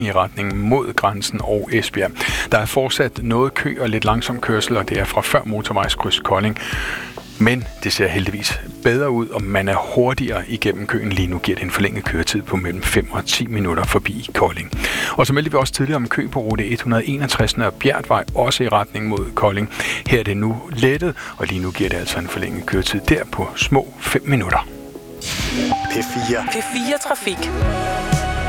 i retning mod grænsen og Esbjerg. Der er fortsat noget kø og lidt langsom kørsel, og det er fra før motorvejskryds Kolding. Men det ser heldigvis bedre ud, og man er hurtigere igennem køen. Lige nu giver det en forlænget køretid på mellem 5 og 10 minutter forbi Kolding. Og så meldte vi også tidligere om kø på rute 161 og Bjertvej, også i retning mod Kolding. Her er det nu lettet, og lige nu giver det altså en forlænget køretid der på små 5 minutter. P4 Trafik.